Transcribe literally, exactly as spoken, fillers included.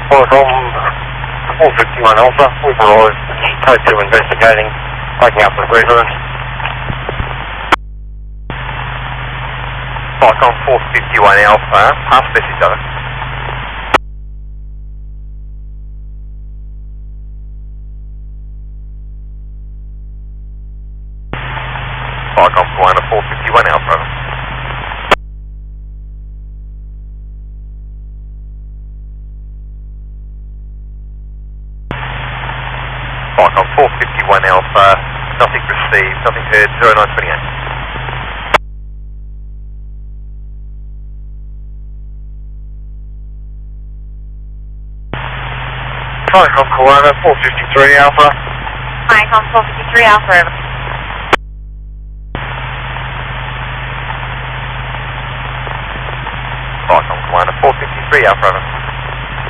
Qualcomm four fifty-one Alpha, we've arrived, code two investigating, taking up the residence. Qualcomm four fifty-one Alpha, pass message over. Qualcomm four fifty-one Alpha, over. Qualcomm four fifty-one Alpha, nothing received, nothing heard, zero nine twenty-eight. Qualcomm Corona four fifty-three Alpha. Qualcomm four fifty-three Alpha, over. Qualcomm Corona four fifty-three Alpha, over.